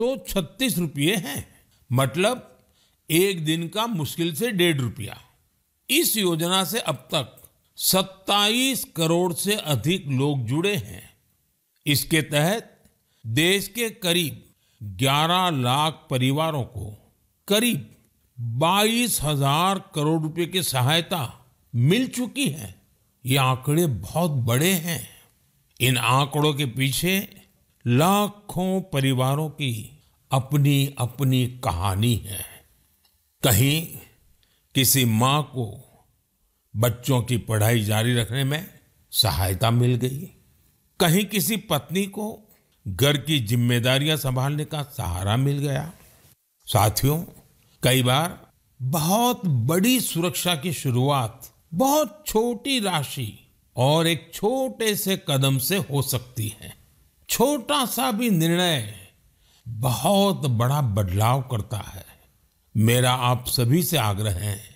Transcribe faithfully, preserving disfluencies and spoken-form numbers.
तो छत्तीस रुपये हैं। मतलब एक दिन का मुश्किल से डेढ़ रुपया। इस योजना से अब तक सत्ताईस करोड़ से अधिक लोग जुड़े हैं। इसके तहत देश के करीब ग्यारह लाख परिवारों को करीब बाईस हजार करोड़ रुपए की सहायता मिल चुकी है। ये आंकड़े बहुत बड़े हैं। इन आंकड़ों के पीछे लाखों परिवारों की अपनी अपनी कहानी है। कहीं किसी माँ को बच्चों की पढ़ाई जारी रखने में सहायता मिल गई, कहीं किसी पत्नी को घर की जिम्मेदारियां संभालने का सहारा मिल गया। साथियों, कई बार बहुत बड़ी सुरक्षा की शुरुआत बहुत छोटी राशि और एक छोटे से कदम से हो सकती है। छोटा सा भी निर्णय बहुत बड़ा बदलाव करता है। मेरा आप सभी से आग्रह है